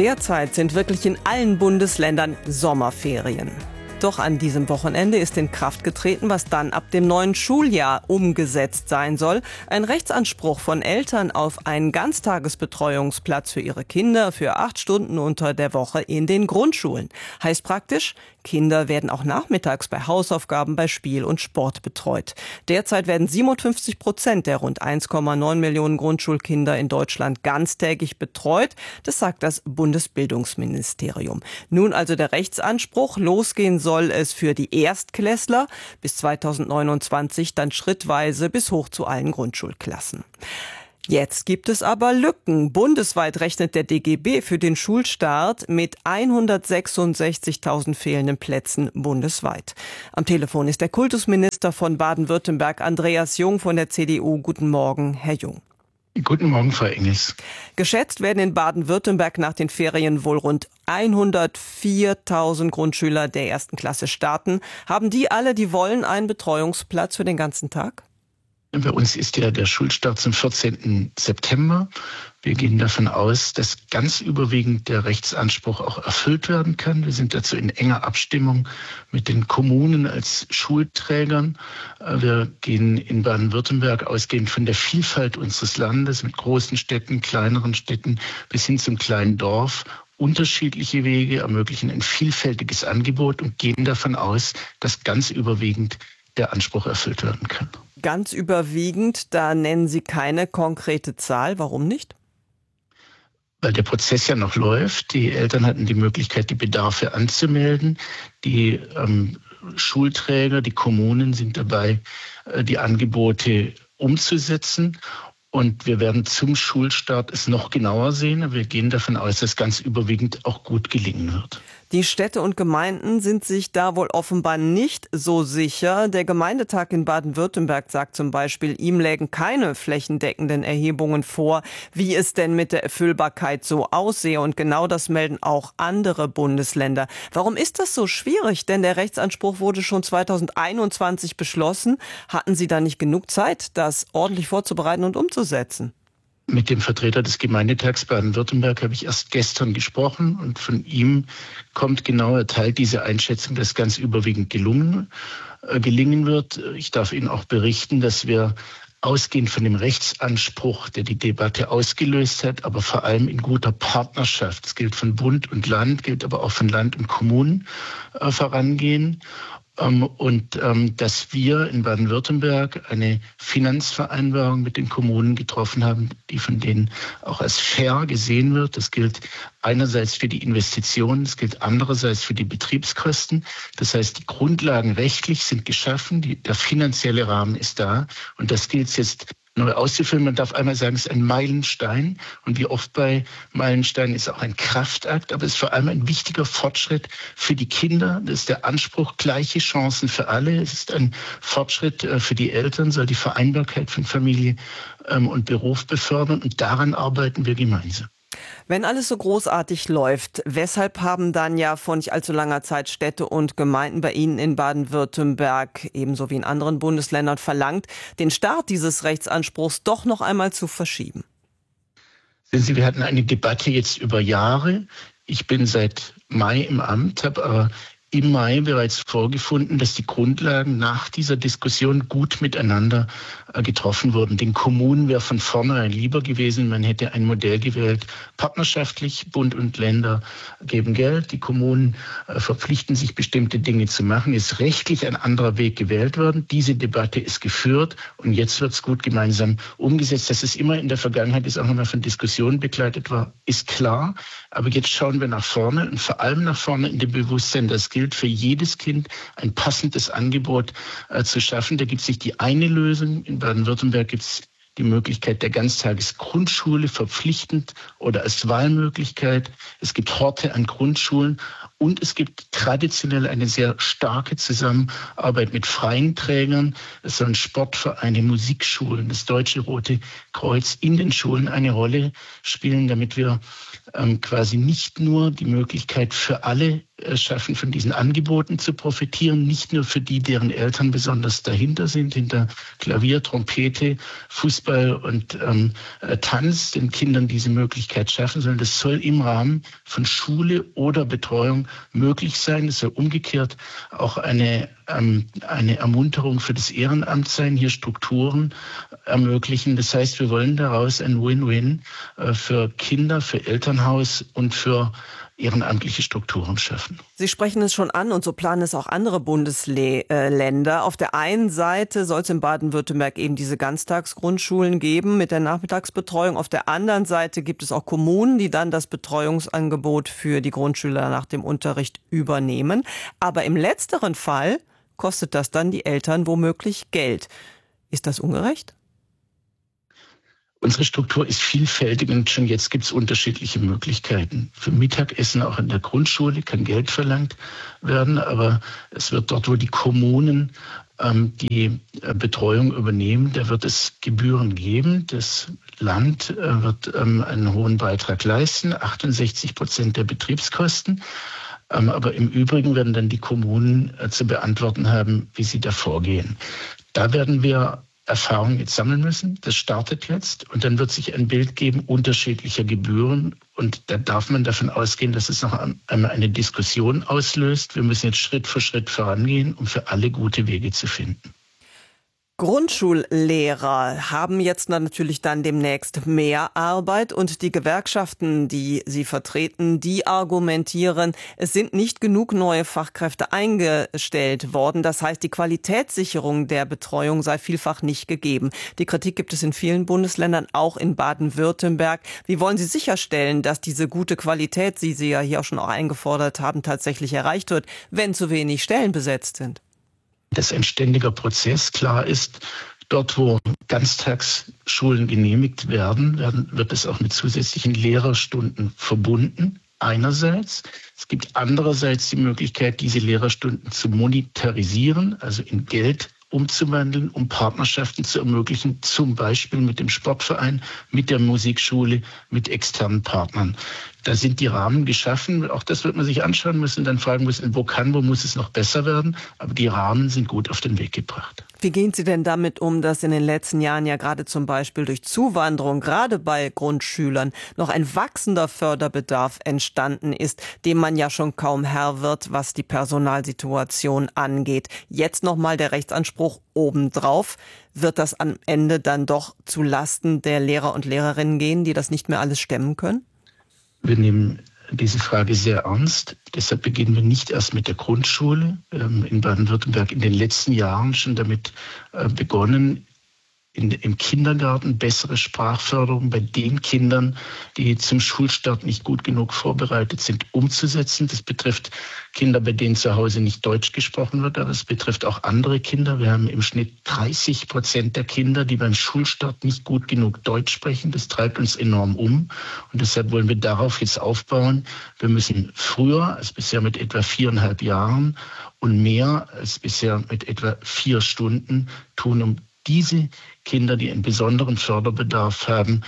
Derzeit sind wirklich in allen Bundesländern Sommerferien. Doch an diesem Wochenende ist in Kraft getreten, was dann ab dem neuen Schuljahr umgesetzt sein soll. Ein Rechtsanspruch von Eltern auf einen Ganztagesbetreuungsplatz für ihre Kinder für 8 Stunden unter der Woche in den Grundschulen. Heißt praktisch, Kinder werden auch nachmittags bei Hausaufgaben, bei Spiel und Sport betreut. Derzeit werden 57% der rund 1,9 Millionen Grundschulkinder in Deutschland ganztägig betreut. Das sagt das Bundesbildungsministerium. Nun also der Rechtsanspruch. Losgehen soll es für die Erstklässler bis 2029 dann schrittweise bis hoch zu allen Grundschulklassen. Jetzt gibt es aber Lücken. Bundesweit rechnet der DGB für den Schulstart mit 166.000 fehlenden Plätzen bundesweit. Am Telefon ist der Kultusminister von Baden-Württemberg, Andreas Jung von der CDU. Guten Morgen, Herr Jung. Guten Morgen, Frau Engels. Geschätzt werden in Baden-Württemberg nach den Ferien wohl rund 104.000 Grundschüler der ersten Klasse starten. Haben die alle, die wollen, einen Betreuungsplatz für den ganzen Tag? Bei uns ist ja der Schulstart zum 14. September. Wir gehen davon aus, dass ganz überwiegend der Rechtsanspruch auch erfüllt werden kann. Wir sind dazu in enger Abstimmung mit den Kommunen als Schulträgern. Wir gehen in Baden-Württemberg ausgehend von der Vielfalt unseres Landes mit großen Städten, kleineren Städten bis hin zum kleinen Dorf unterschiedliche Wege, ermöglichen ein vielfältiges Angebot und gehen davon aus, dass ganz überwiegend der Anspruch erfüllt werden kann. Ganz überwiegend, da nennen Sie keine konkrete Zahl. Warum nicht? Weil der Prozess ja noch läuft. Die Eltern hatten die Möglichkeit, die Bedarfe anzumelden. Die Schulträger, die Kommunen sind dabei, die Angebote umzusetzen. Und wir werden zum Schulstart es noch genauer sehen. Aber wir gehen davon aus, dass ganz überwiegend auch gut gelingen wird. Die Städte und Gemeinden sind sich da wohl offenbar nicht so sicher. Der Gemeindetag in Baden-Württemberg sagt zum Beispiel, ihm lägen keine flächendeckenden Erhebungen vor, wie es denn mit der Erfüllbarkeit so aussehe. Und genau das melden auch andere Bundesländer. Warum ist das so schwierig? Denn der Rechtsanspruch wurde schon 2021 beschlossen. Hatten Sie da nicht genug Zeit, das ordentlich vorzubereiten und umzusetzen? Mit dem Vertreter des Gemeindetags Baden-Württemberg habe ich erst gestern gesprochen und von ihm kommt genau, er teilt diese Einschätzung, dass ganz überwiegend gelingen wird. Ich darf Ihnen auch berichten, dass wir ausgehend von dem Rechtsanspruch, der die Debatte ausgelöst hat, aber vor allem in guter Partnerschaft, das gilt von Bund und Land, gilt aber auch von Land und Kommunen, vorangehen. Und dass wir in Baden-Württemberg eine Finanzvereinbarung mit den Kommunen getroffen haben, die von denen auch als fair gesehen wird. Das gilt einerseits für die Investitionen, das gilt andererseits für die Betriebskosten. Das heißt, die Grundlagen rechtlich sind geschaffen, der finanzielle Rahmen ist da und das gilt jetzt neu auszufüllen. Man darf einmal sagen, es ist ein Meilenstein und wie oft bei Meilensteinen ist auch ein Kraftakt, aber es ist vor allem ein wichtiger Fortschritt für die Kinder. Das ist der Anspruch, gleiche Chancen für alle. Es ist ein Fortschritt für die Eltern, soll die Vereinbarkeit von Familie und Beruf befördern und daran arbeiten wir gemeinsam. Wenn alles so großartig läuft, weshalb haben dann ja vor nicht allzu langer Zeit Städte und Gemeinden bei Ihnen in Baden-Württemberg, ebenso wie in anderen Bundesländern, verlangt, den Start dieses Rechtsanspruchs doch noch einmal zu verschieben? Sehen Sie, wir hatten eine Debatte jetzt über Jahre. Ich bin seit Mai im Amt, habe aber im Mai bereits vorgefunden, dass die Grundlagen nach dieser Diskussion gut miteinander getroffen wurden. Den Kommunen wäre von vornherein lieber gewesen, man hätte ein Modell gewählt, partnerschaftlich, Bund und Länder geben Geld, die Kommunen verpflichten sich, bestimmte Dinge zu machen. Ist rechtlich ein anderer Weg gewählt worden. Diese Debatte ist geführt und jetzt wird es gut gemeinsam umgesetzt. Dass es immer in der Vergangenheit ist auch nochmal von Diskussionen begleitet war, ist klar. Aber jetzt schauen wir nach vorne und vor allem nach vorne in dem Bewusstsein, dass gilt für jedes Kind ein passendes Angebot zu schaffen. Da gibt es nicht die eine Lösung. In Baden-Württemberg gibt es die Möglichkeit der Ganztagesgrundschule verpflichtend oder als Wahlmöglichkeit. Es gibt Horte an Grundschulen und es gibt traditionell eine sehr starke Zusammenarbeit mit freien Trägern. Es sollen Sportvereine, Musikschulen, das Deutsche Rote Kreuz in den Schulen eine Rolle spielen, damit wir quasi nicht nur die Möglichkeit für alle schaffen, von diesen Angeboten zu profitieren. Nicht nur für die, deren Eltern besonders dahinter sind, hinter Klavier, Trompete, Fußball und Tanz, den Kindern diese Möglichkeit schaffen, sondern das soll im Rahmen von Schule oder Betreuung möglich sein. Es soll umgekehrt auch eine Ermunterung für das Ehrenamt sein, hier Strukturen ermöglichen. Das heißt, wir wollen daraus ein Win-Win für Kinder, für Elternhaus und für ehrenamtliche Strukturen schaffen. Sie sprechen es schon an und so planen es auch andere Bundesländer. Auf der einen Seite soll es in Baden-Württemberg eben diese Ganztagsgrundschulen geben mit der Nachmittagsbetreuung. Auf der anderen Seite gibt es auch Kommunen, die dann das Betreuungsangebot für die Grundschüler nach dem Unterricht übernehmen. Aber im letzteren Fall kostet das dann die Eltern womöglich Geld. Ist das ungerecht? Unsere Struktur ist vielfältig und schon jetzt gibt es unterschiedliche Möglichkeiten. Für Mittagessen auch in der Grundschule kann Geld verlangt werden, aber es wird dort, wo die Kommunen die Betreuung übernehmen, da wird es Gebühren geben. Das Land wird einen hohen Beitrag leisten, 68% der Betriebskosten. Aber im Übrigen werden dann die Kommunen zu beantworten haben, wie sie da vorgehen. Da werden wir Erfahrung jetzt sammeln müssen. Das startet jetzt und dann wird sich ein Bild geben unterschiedlicher Gebühren und da darf man davon ausgehen, dass es noch einmal eine Diskussion auslöst. Wir müssen jetzt Schritt für Schritt vorangehen, um für alle gute Wege zu finden. Grundschullehrer haben jetzt natürlich dann demnächst mehr Arbeit und die Gewerkschaften, die sie vertreten, die argumentieren, es sind nicht genug neue Fachkräfte eingestellt worden. Das heißt, die Qualitätssicherung der Betreuung sei vielfach nicht gegeben. Die Kritik gibt es in vielen Bundesländern, auch in Baden-Württemberg. Wie wollen Sie sicherstellen, dass diese gute Qualität, die Sie ja hier auch schon eingefordert haben, tatsächlich erreicht wird, wenn zu wenig Stellen besetzt sind? Das ein ständiger Prozess. Klar ist, dort, wo Ganztagsschulen genehmigt werden, wird es auch mit zusätzlichen Lehrerstunden verbunden. Einerseits. Es gibt andererseits die Möglichkeit, diese Lehrerstunden zu monetarisieren, also in Geld umzuwandeln, um Partnerschaften zu ermöglichen, zum Beispiel mit dem Sportverein, mit der Musikschule, mit externen Partnern. Da sind die Rahmen geschaffen. Auch das wird man sich anschauen müssen, dann fragen müssen, wo muss es noch besser werden. Aber die Rahmen sind gut auf den Weg gebracht. Wie gehen Sie denn damit um, dass in den letzten Jahren ja gerade zum Beispiel durch Zuwanderung, gerade bei Grundschülern, noch ein wachsender Förderbedarf entstanden ist, dem man ja schon kaum Herr wird, was die Personalsituation angeht. Jetzt nochmal der Rechtsanspruch obendrauf. Wird das am Ende dann doch zu Lasten der Lehrer und Lehrerinnen gehen, die das nicht mehr alles stemmen können? Wir nehmen diese Frage sehr ernst. Deshalb beginnen wir nicht erst mit der Grundschule. In Baden-Württemberg in den letzten Jahren schon damit begonnen, im Kindergarten bessere Sprachförderung bei den Kindern, die zum Schulstart nicht gut genug vorbereitet sind, umzusetzen. Das betrifft Kinder, bei denen zu Hause nicht Deutsch gesprochen wird, aber es betrifft auch andere Kinder. Wir haben im Schnitt 30% der Kinder, die beim Schulstart nicht gut genug Deutsch sprechen. Das treibt uns enorm um und deshalb wollen wir darauf jetzt aufbauen. Wir müssen früher als bisher mit etwa 4,5 Jahren und mehr als bisher mit etwa 4 Stunden tun, um diese Kinder, die einen besonderen Förderbedarf haben,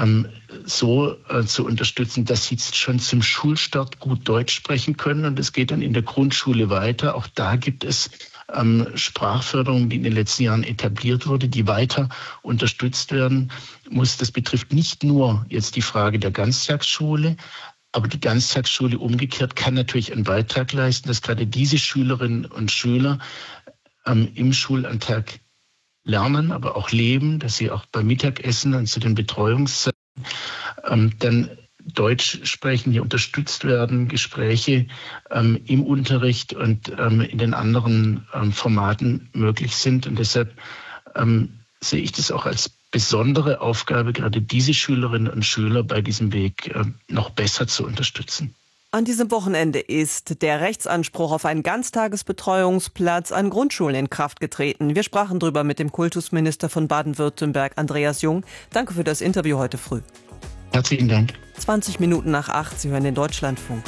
so zu unterstützen, dass sie schon zum Schulstart gut Deutsch sprechen können. Und es geht dann in der Grundschule weiter. Auch da gibt es Sprachförderung, die in den letzten Jahren etabliert wurde, die weiter unterstützt werden muss. Das betrifft nicht nur jetzt die Frage der Ganztagsschule, aber die Ganztagsschule umgekehrt kann natürlich einen Beitrag leisten, dass gerade diese Schülerinnen und Schüler im Schulalltag lernen, aber auch leben, dass sie auch beim Mittagessen und zu den Betreuungszeiten dann Deutsch sprechen, hier unterstützt werden, Gespräche im Unterricht und in den anderen Formaten möglich sind. Und deshalb sehe ich das auch als besondere Aufgabe, gerade diese Schülerinnen und Schüler bei diesem Weg noch besser zu unterstützen. An diesem Wochenende ist der Rechtsanspruch auf einen Ganztagesbetreuungsplatz an Grundschulen in Kraft getreten. Wir sprachen darüber mit dem Kultusminister von Baden-Württemberg, Andreas Jung. Danke für das Interview heute früh. Herzlichen Dank. 7:20, Sie hören den Deutschlandfunk.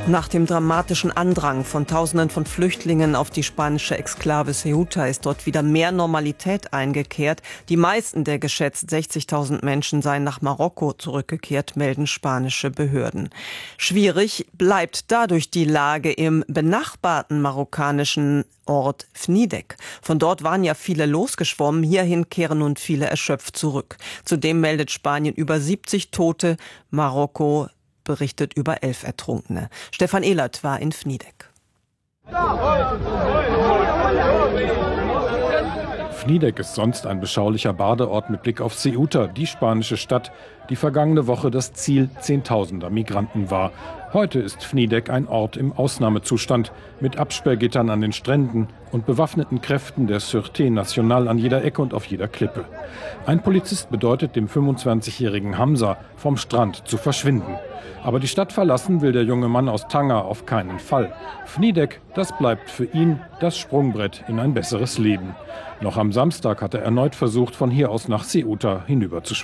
Nach dem dramatischen Andrang von Tausenden von Flüchtlingen auf die spanische Exklave Ceuta ist dort wieder mehr Normalität eingekehrt. Die meisten der geschätzt 60.000 Menschen seien nach Marokko zurückgekehrt, melden spanische Behörden. Schwierig bleibt dadurch die Lage im benachbarten marokkanischen Ort Fnidek. Von dort waren ja viele losgeschwommen, hierhin kehren nun viele erschöpft zurück. Zudem meldet Spanien über 70 Tote, Marokko berichtet über 11 Ertrunkene. Stefan Ehlert war in Fnidek. Fnidek ist sonst ein beschaulicher Badeort mit Blick auf Ceuta, die spanische Stadt, die vergangene Woche das Ziel Zehntausender Migranten war. Heute ist Fnidek ein Ort im Ausnahmezustand, mit Absperrgittern an den Stränden und bewaffneten Kräften der Sûreté Nationale an jeder Ecke und auf jeder Klippe. Ein Polizist bedeutet dem 25-jährigen Hamza, vom Strand zu verschwinden. Aber die Stadt verlassen will der junge Mann aus Tanger auf keinen Fall. Fnidek, das bleibt für ihn das Sprungbrett in ein besseres Leben. Noch am Samstag hat er erneut versucht, von hier aus nach Ceuta hinüber zu schwimmen.